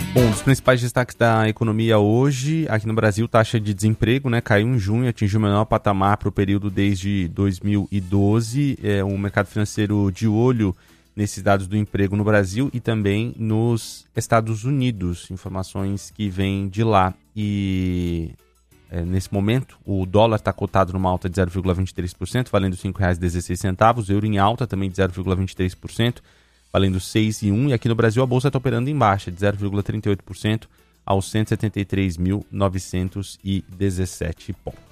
Bom, um dos principais destaques da economia hoje, aqui no Brasil, taxa de desemprego, né, caiu em junho, atingiu o menor patamar para o período desde 2012. O mercado financeiro de olho nesses dados do emprego no Brasil e também nos Estados Unidos, informações que vêm de lá. E nesse momento, o dólar está cotado numa alta de 0,23%, valendo R$ 5,16, o euro em alta também de 0,23%, valendo R$ 6,01, e aqui no Brasil a bolsa está operando em baixa, de 0,38% aos 173.917 pontos.